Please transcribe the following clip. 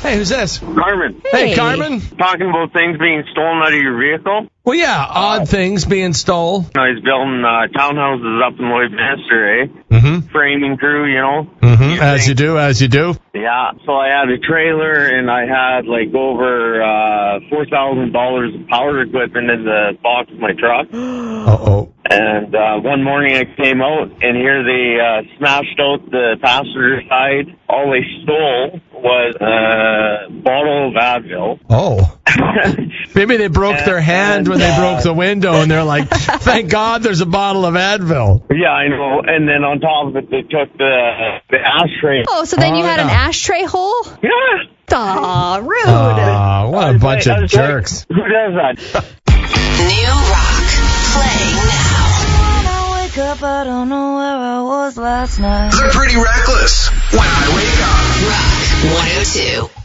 Hey, who's this? Carmen. Hey, Carmen. Talking about things being stolen out of your vehicle. Well, yeah, odd things being stole. I was building townhouses up in Lloydminster, eh? Mm-hmm. Framing crew, you know. Mm-hmm. As you do. Yeah, so I had a trailer and I had like over $4,000 of power equipment in the box of my truck. Uh-oh. And one morning I came out and here they smashed out the passenger side. All they stole was a bottle of Advil. Oh. Maybe they broke their hand when they broke the window and they're like, thank God there's a bottle of Advil. Yeah, I know. And then on top of it, they took the ashtray. Oh, so then you had an ashtray hole? Yeah. Aw, rude. What a bunch of jerks. Who does that? New rock. Play now. When I wake up, I don't know where I was last night. They're pretty reckless when I wake up. Rock 102.